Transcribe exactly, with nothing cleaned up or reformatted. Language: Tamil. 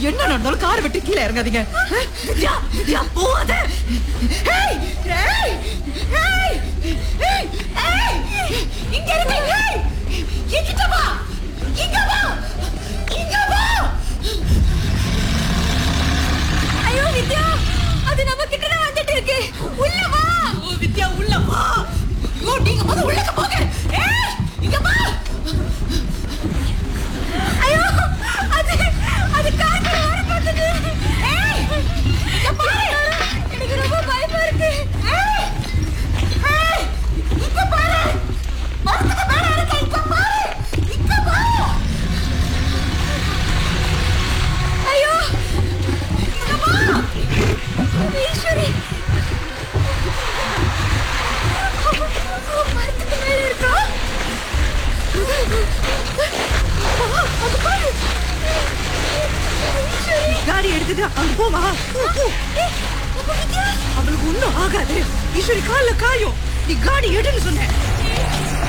என்ன நடந்தாலும் கார் விட்டு கீழே இறங்காதீங்க. வித்யா வித்யா போகாத. ஏய் ஏய் ஏய் ஏய் ஏய் இங்க இருங்க. ஏய் இங்க வா இங்க வா இங்க வா. ஐயோ வித்யா, அது நம்ம கிட்ட தான் வந்துட்டு இருக்கு. உள்ள வா. ஓ வித்யா உள்ள வா. ஓ நீங்க முத உள்ள போங்க. ஏய் இங்க வா. ஐயோ அது அது கார்ல வர பார்த்தது. ஏய் இங்க பாரு, எனக்கு ரொம்ப பயமா இருக்கு. ஏய் ஏய் இங்க பாரு, மரத்துக்கு மேல இருக்க. இங்க பாரு, இங்க வா. ஐயோ இங்க வா. ஈஸ்வரி மரத்துக்கு மேல இருக்கா. காடி எடுத்துட்டு அங்க போவா. அவளுக்கு ஒண்ணும் ஆகாது. ஈஸ்வரி கால்ல காயும். நீ காடி எடுன்னு சொன்ன.